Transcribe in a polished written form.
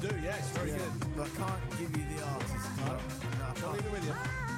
do, yes, very good. But I can't give you the artist. No, I I'll leave it with you.